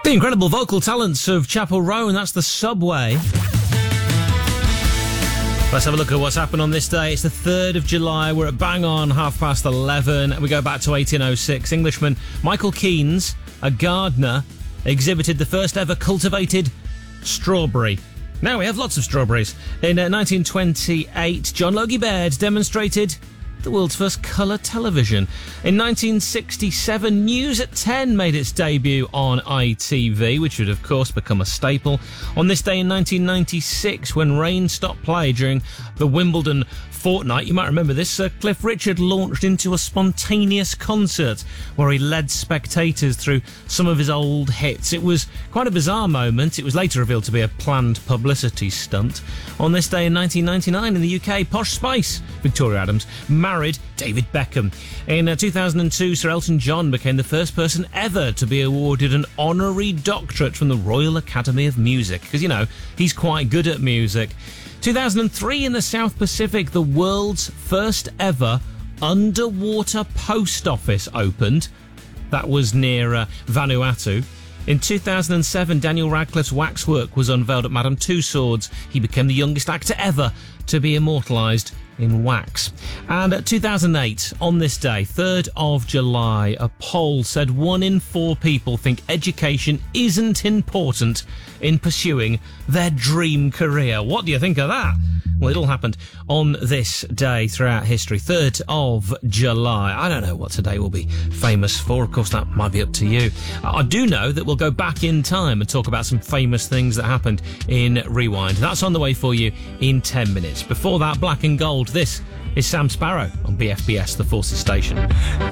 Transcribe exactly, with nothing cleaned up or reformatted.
The incredible vocal talents of Chapel Row, and that's the Subway. Let's have a look at what's happened on this day. It's the third of July. We're at bang on half past eleven. We go back to eighteen oh six. Englishman Michael Keynes, a gardener, exhibited the first ever cultivated strawberry. Now we have lots of strawberries. In uh, nineteen twenty-eight, John Logie Baird demonstrated the world's first colour television. In nineteen sixty-seven, News at ten made its debut on I T V, which would of course become a staple. On this day in nineteen ninety-six, when rain stopped play during the Wimbledon fortnight, you might remember this, uh, Cliff Richard launched into a spontaneous concert where he led spectators through some of his old hits. It was quite a bizarre moment. It was later revealed to be a planned publicity stunt. On this day in nineteen ninety-nine in the U K, Posh Spice, Victoria Adams, married David Beckham. In uh, two thousand two, Sir Elton John became the first person ever to be awarded an honorary doctorate from the Royal Academy of Music, because, you know, he's quite good at music. two thousand three, in the South Pacific, the world's first ever underwater post office opened. That was near uh, Vanuatu. In two thousand seven, Daniel Radcliffe's waxwork was unveiled at Madame Tussauds. He became the youngest actor ever to be immortalised in wax. And at two thousand eight, on this day, third of July, a poll said one in four people think education isn't important in pursuing their dream career. What do you think of that? Well, it all happened on this day throughout history, third of July. I don't know what today will be famous for. Of course, that might be up to you. I do know that we'll go back in time and talk about some famous things that happened in Rewind. That's on the way for you in ten minutes. Before that, Black and Gold. This is Sam Sparrow on B F B S, the Forces Station.